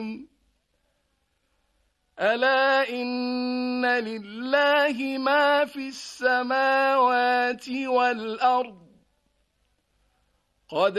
ألا إن لله ما في السماوات والأرض قد